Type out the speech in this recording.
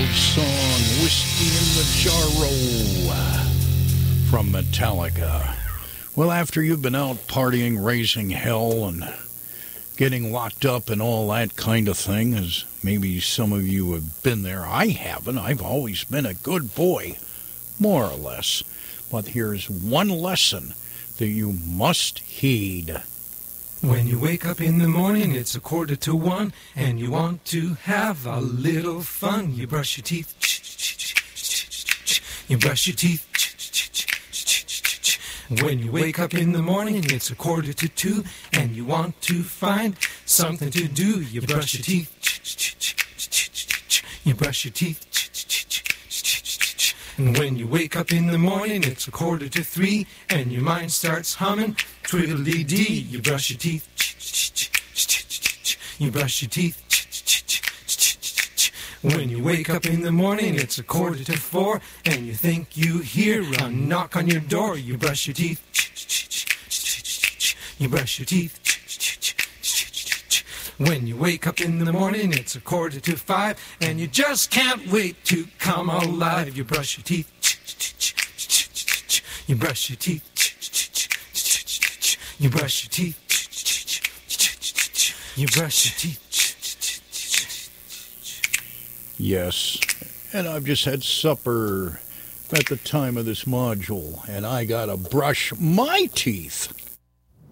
song, Whiskey in the Jarro, from Metallica. Well, after you've been out partying, raising hell, and getting locked up and all that kind of thing, as maybe some of you have been there, I haven't. I've always been a good boy, more or less. But here's one lesson that you must heed. When you wake up in the morning, it's 1:45, and you want to have a little fun. You brush your teeth, you brush your teeth. When you wake up in the morning, it's 1:45, and you want to find something to do. You brush your teeth, you brush your teeth. And when you wake up in the morning, it's 2:45, and your mind starts humming, twiddly-dee. You brush your teeth, you brush your teeth. When you wake up in the morning, it's 3:45, and you think you hear a knock on your door. You brush your teeth, you brush your teeth. When you wake up in the morning, it's 4:45, and you just can't wait to come alive. You brush your teeth, you brush your teeth, you brush your teeth, you brush your teeth. Yes, and I've just had supper at the time of this module, and I gotta brush my teeth.